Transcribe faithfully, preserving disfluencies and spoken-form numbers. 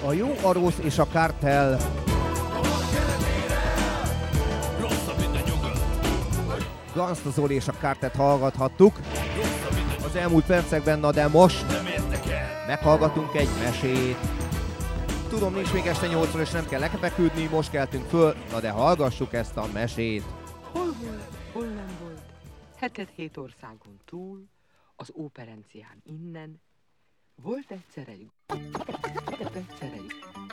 A jó, a rossz és a kártel. Gangsta Zoli és a kártelt hallgathattuk az elmúlt percekben, na de most meghallgatunk egy mesét. Tudom, nincs még este nyolcra és nem kell lekefeküdni, most keltünk föl, na de hallgassuk ezt a mesét. Hol volt, hol nem volt, heted hét országon túl, az óperencián innen, volt egyszer egy, volt egyszer egy